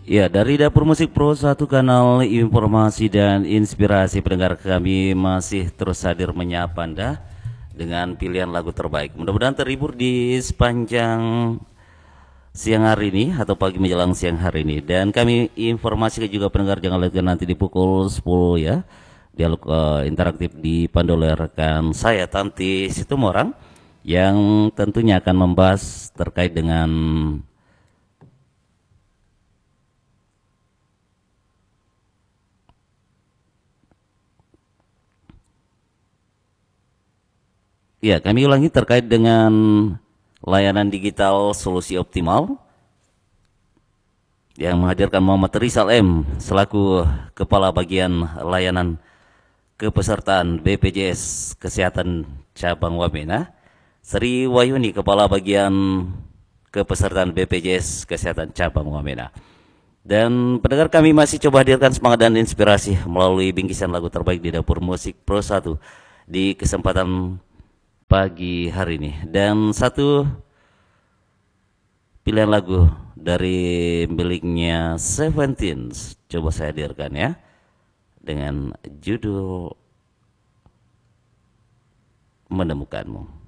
Ya, dari Dapur Musik Pro, satu kanal informasi dan inspirasi pendengar kami masih terus hadir menyapa Anda dengan pilihan lagu terbaik. Mudah-mudahan terhibur di sepanjang siang hari ini atau pagi menjelang siang hari ini. Dan kami informasikan juga pendengar jangan lupa nanti di pukul 10 ya. Dialog interaktif dipandu oleh rekan saya Tanti Situmorang yang tentunya akan membahas terkait dengan ya, kami ulangi terkait dengan layanan digital solusi optimal yang menghadirkan Muhammad Rizal M selaku Kepala Bagian Layanan Kepesertaan BPJS Kesehatan Cabang Wamena, Sri Wahyuni Kepala Bagian Kepesertaan BPJS Kesehatan Cabang Wamena. Dan pendengar kami masih coba hadirkan semangat dan inspirasi melalui bingkisan lagu terbaik di Dapur Musik Pro 1 di kesempatan pagi hari ini. Dan satu pilihan lagu dari miliknya Seventeen coba saya hadirkan ya, dengan judul Menemukanmu.